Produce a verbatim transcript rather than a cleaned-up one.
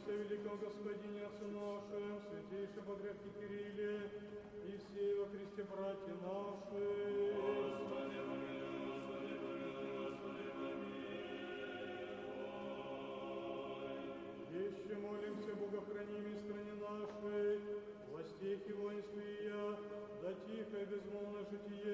Христе, великого Господине, Отце нашим, святейшем Патриархе Кирилле, и все во Христе братья наши. Господи, помилуй, Господи, помилуй, Господи, помилуй. Еще молимся, Богохраними стране нашей, властей и воинствия, да тихо и безмолвное житие